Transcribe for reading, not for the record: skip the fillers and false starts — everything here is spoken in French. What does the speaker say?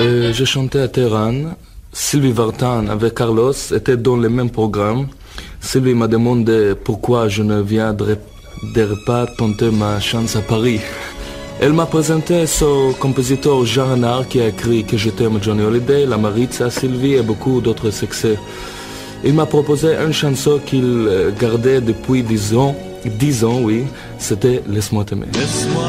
Je chantais à Téhéran. Sylvie Vartan avec Carlos était dans le même programme. Sylvie m'a demandé pourquoi je ne viendrais pas tenter ma chance à Paris. Elle m'a présenté ce compositeur Jean Renard qui a écrit Que je t'aime Johnny Hallyday, La Maritza, Sylvie et beaucoup d'autres succès. Il m'a proposé une chanson qu'il gardait depuis 10 ans, oui, c'était Laisse-moi t'aimer. Laisse-moi